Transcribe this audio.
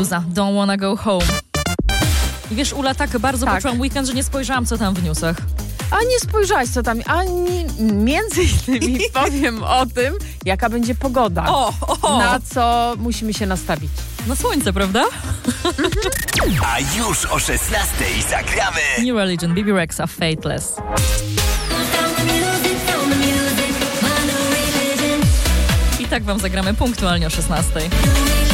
Meduza, Don't Wanna Go Home. I wiesz, Ula, tak bardzo poczułam weekend, że nie spojrzałam, co tam w newsach. A nie spojrzałaś, co tam, ani między innymi powiem o tym, jaka będzie pogoda. Na co musimy się nastawić. Na słońce, prawda? A już o 16:00 zagramy New Religion, Bibi Rexha, Fateless. I tak wam zagramy punktualnie o 16:00.